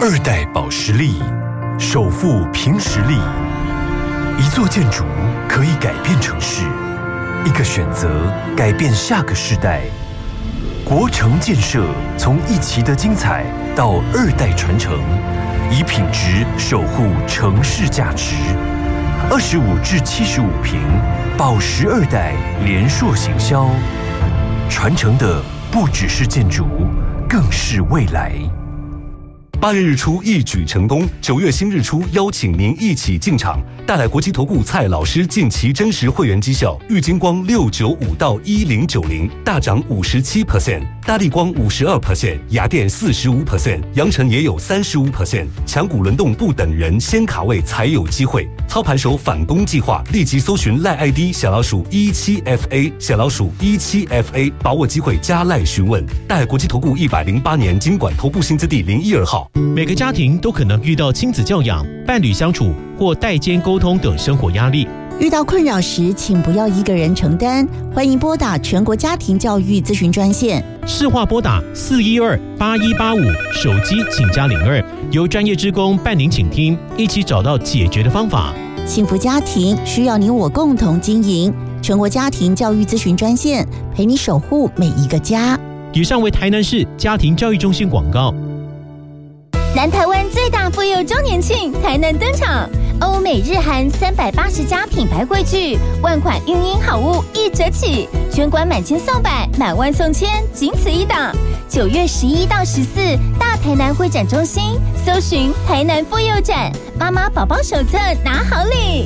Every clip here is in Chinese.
二代保实力，首富凭实力。一座建筑可以改变城市，一个选择改变下个世代。国城建设从一期的精彩到二代传承，以品质守护城市价值。25至75坪，保实二代联硕行销，传承的不只是建筑，更是未来。 8月日出一举成功，9月新日出邀请您一起进场，带来国际投顾蔡老师近期真实会员绩效，玉金光695到1090大涨57%，大立光52%，雅电45%，阳城也有35%，强股轮动不等人，先卡位才有机会。操盘手反攻计划，立即搜寻赖 ID 小老鼠17FA 小老鼠17FA，把握机会加赖询问。带来国际投顾108年金管投顾新字第012号。 每个家庭都可能遇到亲子教养、伴侣相处或代间沟通等生活压力。 遇到困扰时，请不要一个人承担，欢迎拨打全国家庭教育咨询专线， 市话拨打412-8185，手机请加02，由专业志工伴您倾听，一起找到解决的方法。 幸福家庭需要你我共同经营，全国家庭教育咨询专线，陪你守护每一个家。 以上为台南市家庭教育中心广告。 南台湾最大妇幼周年庆，台南登场，欧美日韩380家品牌汇聚，万款孕婴好物1折起，全馆满千送百，满万送千，仅此一档。9月11到14，大台南会展中心，搜寻台南妇幼展，妈妈宝宝手册拿好礼。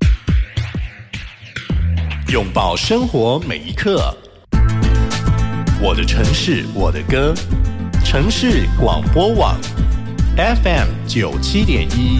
拥抱生活每一刻，我的城市我的歌，城市广播网 FM 97.1